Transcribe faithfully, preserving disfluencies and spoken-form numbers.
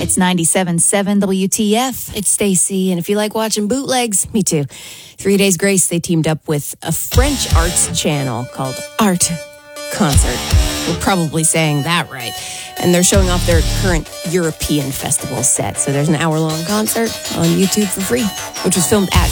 It's ninety-seven point seven W T F. It's Stacy, and if you like watching bootlegs, me too. Three Days Grace, they teamed up with a French arts channel called Art Concert. We're probably saying that right. And they're showing off their current European festival set. So there's an hour-long concert on YouTube for free, which was filmed at